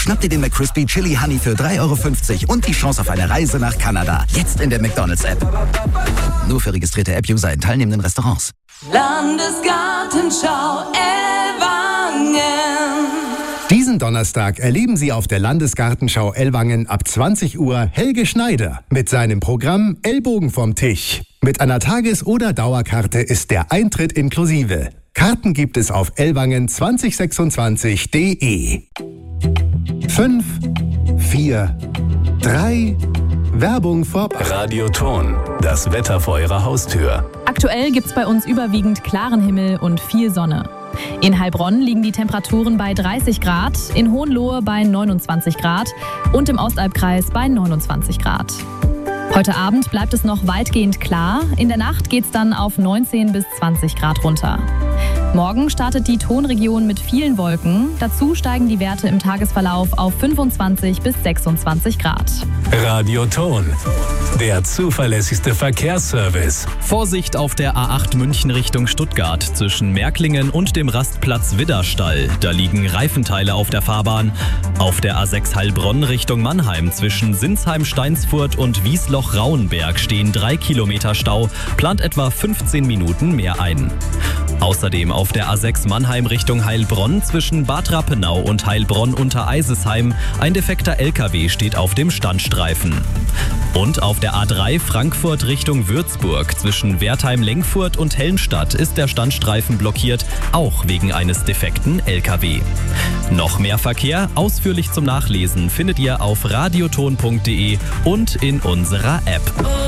Schnapp dir den McCrispy Chili Honey für 3,50 € und die Chance auf eine Reise nach Kanada. Jetzt in der McDonald's-App. Nur für registrierte App-User in teilnehmenden Restaurants. Landesgartenschau Ellwangen. Diesen Donnerstag erleben Sie auf der Landesgartenschau Ellwangen ab 20 Uhr Helge Schneider mit seinem Programm Ellbogen vom Tisch. Mit einer Tages- oder Dauerkarte ist der Eintritt inklusive. Karten gibt es auf ellwangen2026.de. 5, 4, 3, Werbung vorbei. Radioton, das Wetter vor Ihrer Haustür. Aktuell gibt's bei uns überwiegend klaren Himmel und viel Sonne. In Heilbronn liegen die Temperaturen bei 30 Grad, in Hohenlohe bei 29 Grad und im Ostalbkreis bei 29 Grad. Heute Abend bleibt es noch weitgehend klar. In der Nacht geht's dann auf 19 bis 20 Grad runter. Morgen startet die Tonregion mit vielen Wolken. Dazu steigen die Werte im Tagesverlauf auf 25 bis 26 Grad. Radioton, der zuverlässigste Verkehrsservice. Vorsicht auf der A8 München Richtung Stuttgart zwischen Märklingen und dem Rastplatz Widderstall. Da liegen Reifenteile auf der Fahrbahn. Auf der A6 Heilbronn Richtung Mannheim zwischen Sinsheim-Steinsfurt und Wiesloch-Rauenberg stehen 3 Kilometer Stau. Plant etwa 15 Minuten mehr ein. Außerdem auf der A6 Mannheim Richtung Heilbronn zwischen Bad Rappenau und Heilbronn unter Eisesheim ein defekter LKW steht auf dem Standstreifen. Und auf der A3 Frankfurt Richtung Würzburg zwischen Wertheim-Lengfurt und Helmstadt ist der Standstreifen blockiert, auch wegen eines defekten LKW. Noch mehr Verkehr, ausführlich zum Nachlesen, findet ihr auf radioton.de und in unserer App.